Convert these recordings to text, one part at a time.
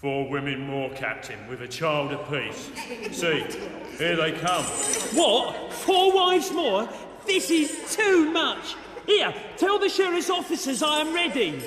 4 women more, Captain, with a child apiece. See, here they come. What? 4 wives more? This is too much. Here, tell the sheriff's officers I am ready.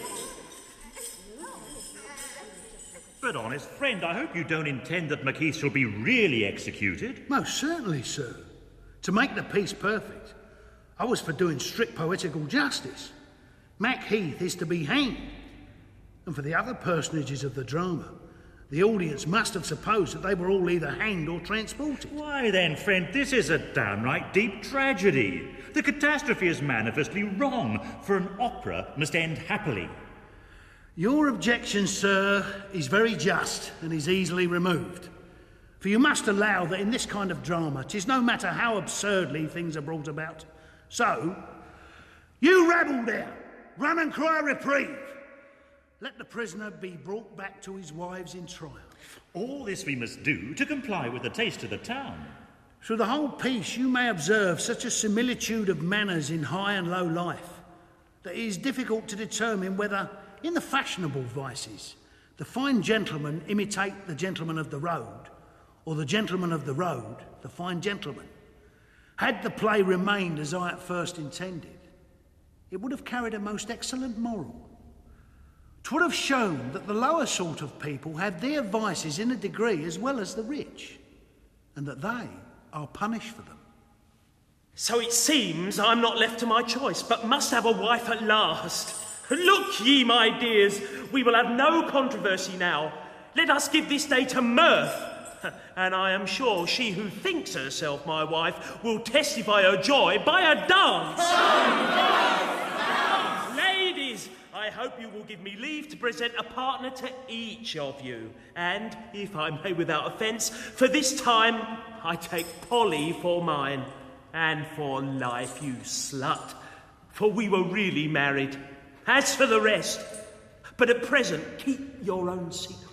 But, honest friend, I hope you don't intend that Macheath shall be really executed. Most certainly, sir. To make the piece perfect, I was for doing strict poetical justice. Macheath is to be hanged. And for the other personages of the drama, the audience must have supposed that they were all either hanged or transported. Why then, friend, this is a downright deep tragedy. The catastrophe is manifestly wrong, for an opera must end happily. Your objection, sir, is very just and is easily removed. For you must allow that in this kind of drama, 'tis no matter how absurdly things are brought about. So, you rabble there, run and cry reprieve. Let the prisoner be brought back to his wives in triumph. All this we must do to comply with the taste of the town. Through the whole piece you may observe such a similitude of manners in high and low life that it is difficult to determine whether, in the fashionable vices, the fine gentlemen imitate the gentleman of the road, or the gentleman of the road, the fine gentleman. Had the play remained as I at first intended, it would have carried a most excellent moral. 'Twould have shown that the lower sort of people have their vices in a degree as well as the rich, and that they are punished for them. So it seems I'm not left to my choice, but must have a wife at last. Look ye, my dears, we will have no controversy now. Let us give this day to mirth. And I am sure she who thinks herself my wife will testify her joy by a dance. Ladies, I hope you will give me leave to present a partner to each of you. And, if I may without offence, for this time I take Polly for mine. And for life, you slut. For we were really married. As for the rest, but at present keep your own secret.